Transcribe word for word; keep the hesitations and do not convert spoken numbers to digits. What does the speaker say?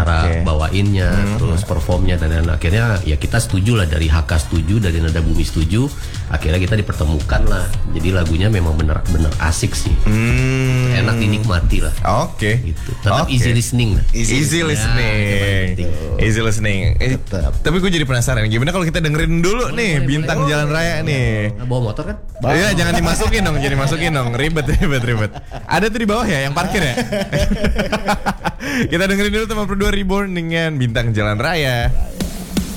cara okay. bawainnya, hmm. terus performnya dan lain-lain. Akhirnya ya kita setuju lah, dari H K setuju, dari Nada Bumi setuju. Akhirnya kita dipertemukan lah. Jadi lagunya memang bener-bener asik sih, hmm. enak dinikmati lah. Oke. Okay. Gitu. Tetap okay. easy listening lah. Easy, easy listening. Ya, easy listening. Eh, tapi gue jadi penasaran, gimana kalau kita dengerin dulu boleh, nih boleh, Bintang boleh. Jalan Raya nih. Nah, bawa motor kan? Iya, jangan dimasukin dong, jangan dimasukin dong. Ribet, ribet, ribet. Ada tuh di bawah ya yang parkir ya. Kita dengerin dulu Tema Berdua Reborn dengan Bintang Jalan Raya.